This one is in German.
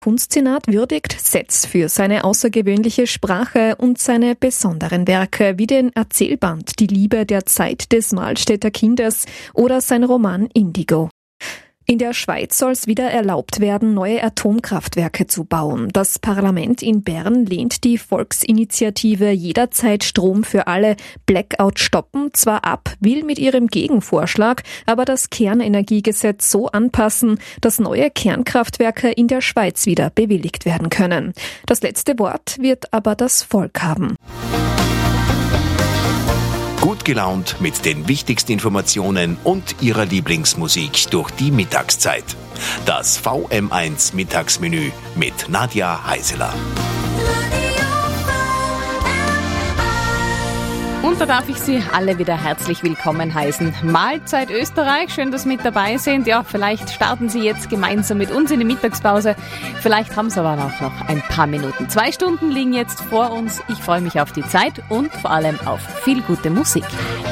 Kunstsenat würdigt Setz für seine außergewöhnliche Sprache und seine besonderen Werke, wie den Erzählband Die Liebe der Zeit des Mahlstädter Kindes oder sein Roman Indigo. In der Schweiz soll es wieder erlaubt werden, neue Atomkraftwerke zu bauen. Das Parlament in Bern lehnt die Volksinitiative Jederzeit Strom für alle Blackout stoppen zwar ab, will mit ihrem Gegenvorschlag aber das Kernenergiegesetz so anpassen, dass neue Kernkraftwerke in der Schweiz wieder bewilligt werden können. Das letzte Wort wird aber das Volk haben. Gut gelaunt mit den wichtigsten Informationen und Ihrer Lieblingsmusik durch die Mittagszeit. Das VM1 Mittagsmenü mit Nadja Heiseler. Und da darf ich Sie alle wieder herzlich willkommen heißen. Mahlzeit Österreich, schön, dass Sie mit dabei sind. Ja, vielleicht starten Sie jetzt gemeinsam mit uns in die Mittagspause. Vielleicht haben Sie aber auch noch ein paar Minuten. 2 Stunden liegen jetzt vor uns. Ich freue mich auf die Zeit und vor allem auf viel gute Musik.